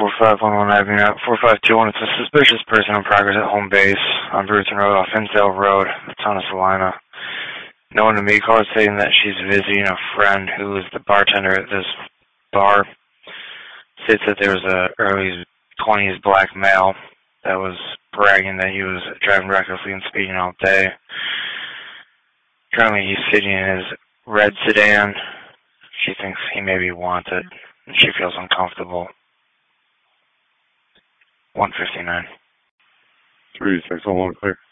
4511 Avenue, 4521. It's a suspicious person in progress at home base on Bruton Road off Hinsdale Road, town of Salina. No one to me called saying that she's visiting a friend who is the bartender at this bar. States that there was a early 20s black male that was bragging that he was driving recklessly and speeding all day. Currently he's sitting in his red sedan. She thinks he may be wanted, and she feels uncomfortable. 159. 3611 clear.